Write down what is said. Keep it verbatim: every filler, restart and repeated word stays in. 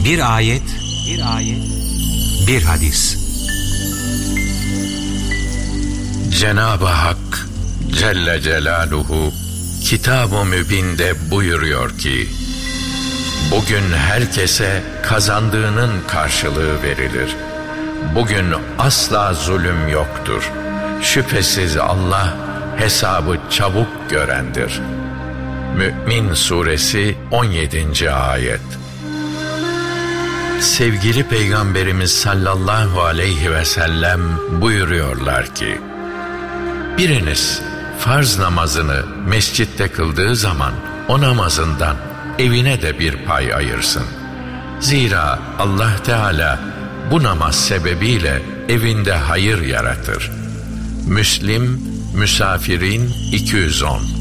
Bir ayet, bir ayet, bir hadis. Cenab-ı Hak Celle Celaluhu Kitab-ı Mübin'de buyuruyor ki, bugün herkese kazandığının karşılığı verilir. Bugün asla zulüm yoktur. Şüphesiz Allah hesabı çabuk görendir. Mü'min Suresi on yedinci ayet. Sevgili Peygamberimiz sallallahu aleyhi ve sellem buyuruyorlar ki, biriniz farz namazını mescitte kıldığı zaman o namazından evine de bir pay ayırsın. Zira Allah Teala bu namaz sebebiyle evinde hayır yaratır. Müslim, Müsafirin iki yüz on.